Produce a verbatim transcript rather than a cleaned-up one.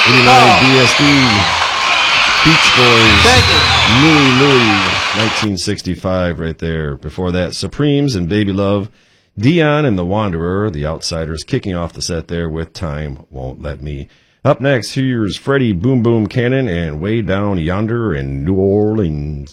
eighty-nine B S D. Beach Boys. Thank you. Louie Louie. nineteen sixty-five right there. Before that, Supremes and Baby Love. Dion and The Wanderer, The Outsiders, kicking off the set there with Time Won't Let Me. Up next, here's Freddie Boom Boom Cannon and Way Down Yonder in New Orleans.